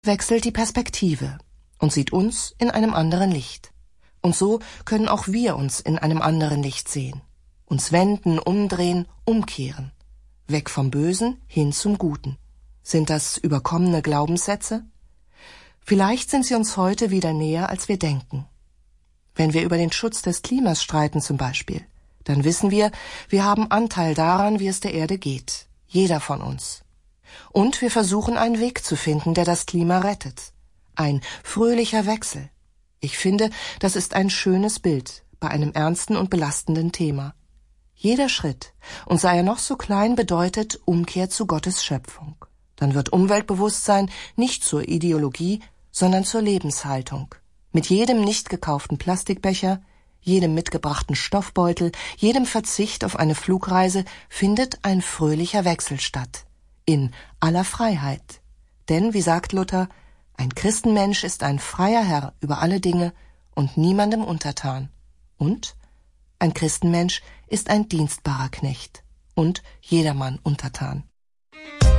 wechselt die Perspektive und sieht uns in einem anderen Licht. Und so können auch wir uns in einem anderen Licht sehen, uns wenden, umdrehen, umkehren, weg vom Bösen hin zum Guten. Sind das überkommene Glaubenssätze? Vielleicht sind sie uns heute wieder näher, als wir denken. Wenn wir über den Schutz des Klimas streiten zum Beispiel, dann wissen wir haben Anteil daran, wie es der Erde geht. Jeder von uns. Und wir versuchen einen Weg zu finden, der das Klima rettet. Ein fröhlicher Wechsel. Ich finde, das ist ein schönes Bild bei einem ernsten und belastenden Thema. Jeder Schritt, und sei er noch so klein, bedeutet Umkehr zu Gottes Schöpfung. Dann wird Umweltbewusstsein nicht zur Ideologie, sondern zur Lebenshaltung. Mit jedem nicht gekauften Plastikbecher, jedem mitgebrachten Stoffbeutel, jedem Verzicht auf eine Flugreise findet ein fröhlicher Wechsel statt. In aller Freiheit. Denn, wie sagt Luther, ein Christenmensch ist ein freier Herr über alle Dinge und niemandem untertan. Und ein Christenmensch ist ein dienstbarer Knecht und jedermann untertan.